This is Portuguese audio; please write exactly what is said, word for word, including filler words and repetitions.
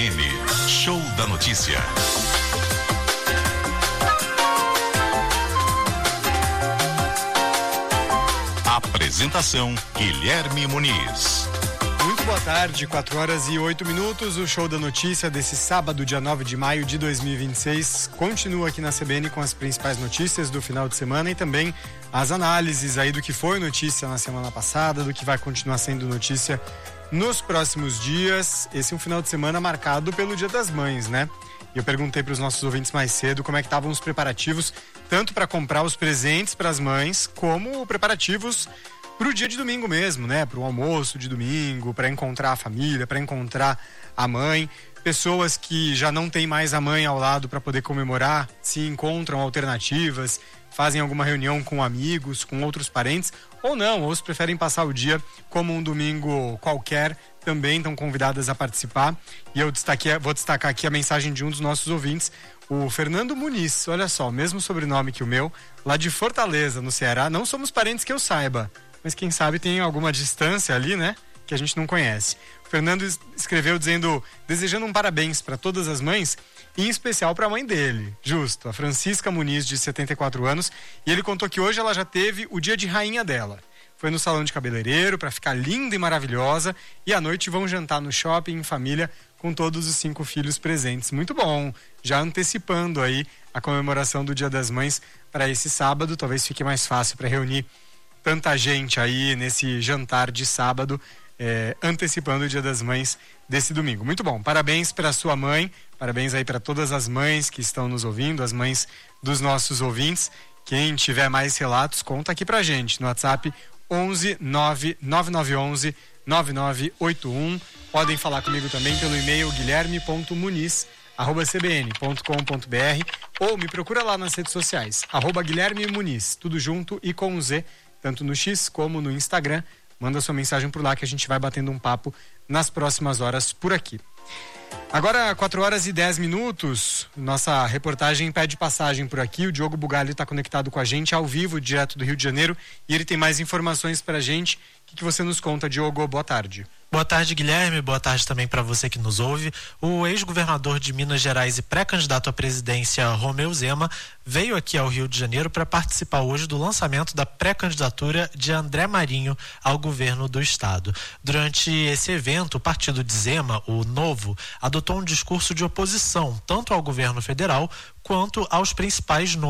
Show da Notícia. Apresentação Guilherme Muniz. Muito boa tarde, quatro horas e oito minutos. O Show da Notícia desse sábado, dia nove de maio de dois mil e vinte e seis, continua aqui na C B N com as principais notícias do final de semana e também as análises aí do que foi notícia na semana passada, do que vai continuar sendo notícia nos próximos dias. Esse é um final de semana marcado pelo Dia das Mães, né? E eu perguntei para os nossos ouvintes mais cedo como é que estavam os preparativos, tanto para comprar os presentes para as mães, como preparativos para o dia de domingo mesmo, né? Para o almoço de domingo, para encontrar a família, para encontrar a mãe. Pessoas que já não têm mais a mãe ao lado para poder comemorar, se encontram alternativas, fazem alguma reunião com amigos, com outros parentes, ou não, ou se preferem passar o dia como um domingo qualquer, também estão convidadas a participar. E eu destaquei, vou destacar aqui a mensagem de um dos nossos ouvintes, o Fernando Muniz. Olha só, o mesmo sobrenome que o meu, lá de Fortaleza, no Ceará. Não somos parentes que eu saiba, mas quem sabe tem alguma distância ali, né, que a gente não conhece. O Fernando escreveu dizendo, desejando um parabéns para todas as mães, em especial para a mãe dele, justo, a Francisca Muniz, de setenta e quatro anos, e ele contou que hoje ela já teve o dia de rainha dela. Foi no salão de cabeleireiro para ficar linda e maravilhosa, e à noite vão jantar no shopping em família com todos os cinco filhos presentes. Muito bom, já antecipando aí a comemoração do Dia das Mães para esse sábado, talvez fique mais fácil para reunir tanta gente aí nesse jantar de sábado, é, antecipando o Dia das Mães desse domingo. Muito bom, parabéns para sua mãe, parabéns aí para todas as mães que estão nos ouvindo, as mães dos nossos ouvintes. Quem tiver mais relatos, conta aqui pra gente no WhatsApp onze nove nove nove onze nove nove oito um. Podem falar comigo também pelo e-mail guilherme ponto muniz arroba c b n ponto com ponto b r ou me procura lá nas redes sociais, arroba Guilherme Muniz, tudo junto e com um Z, tanto no X como no Instagram. Manda sua mensagem por lá que a gente vai batendo um papo nas próximas horas por aqui. Agora, quatro horas e dez minutos, nossa reportagem pede passagem por aqui. O Diogo Bugalho está conectado com a gente ao vivo, direto do Rio de Janeiro, e ele tem mais informações para a gente. O que, que você nos conta, Diogo? Boa tarde. Boa tarde, Guilherme. Boa tarde também para você que nos ouve. O ex-governador de Minas Gerais e pré-candidato à presidência, Romeu Zema, veio aqui ao Rio de Janeiro para participar hoje do lançamento da pré-candidatura de André Marinho ao governo do estado. Durante esse evento, o partido de Zema, o Novo, adotou um discurso de oposição tanto ao governo federal quanto aos principais nomes